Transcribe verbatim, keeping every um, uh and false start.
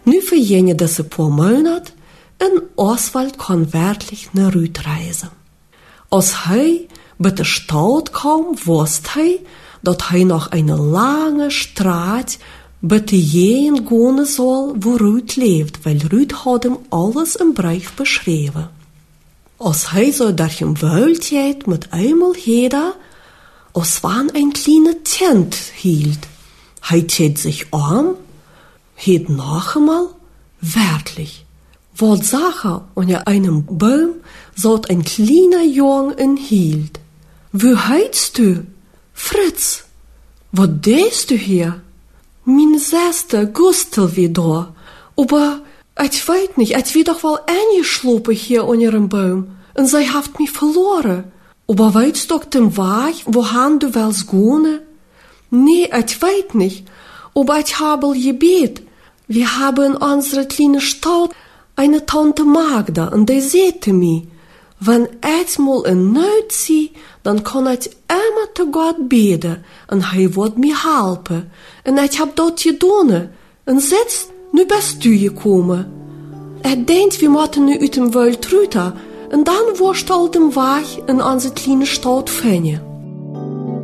Nu vergingen deze paar maanden en Oswald kon werkelijk naar Ruud reizen. Als hij bij de stad kwam, wist hij dat hij nog een lange straat bij de heen gaan zal waar Ruud leeft, want Ruud had hem alles in brief beschreven. Als hij zo daar hem woeltjeet met eenmaal heda, als van een kleine tent hield. Hij keert zich om, hield nog eenmaal, werkelijk. Wat zag hij onder een boom zat een kleine jongen hield. Wie heetst u? Frits. Wat deed u hier? Mijn zuster Gustel weer daar. Aber ik weet niet, ik weet toch wel ingeslopen hier onder een boom. En zij heeft mij verloren. Aber weet toch den weg, wohin du willst gaan? Nee, ik weet niet. Aber ich habe al gebet. Wir haben in unserer kleinen Stadt eine Tante Magda und die sagte mir, wenn ich mal in Not zie, dann kann ich immer zu Gott beten und er wird mir helfen. Und ich hab dat gedaan. Und jetzt, nu bist du gekommen. Ich denk, wir müssen nu uit dem Welt runter und dann wirst du al den Weg in onze kleine Stadt vinden.